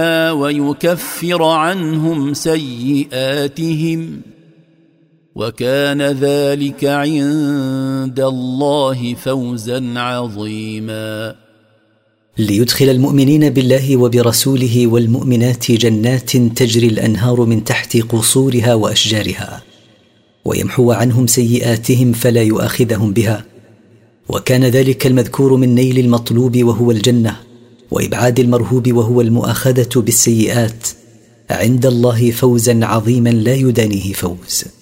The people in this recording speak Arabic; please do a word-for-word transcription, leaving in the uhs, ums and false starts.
ويكفر عنهم سيئاتهم وكان ذلك عند الله فوزا عظيما. ليدخل المؤمنين بالله وبرسوله والمؤمنات جنات تجري الأنهار من تحت قصورها وأشجارها، ويمحو عنهم سيئاتهم فلا يؤاخذهم بها، وكان ذلك المذكور من نيل المطلوب وهو الجنة، وإبعاد المرهوب وهو المؤاخذة بالسيئات، عند الله فوزا عظيما لا يدانيه فوز.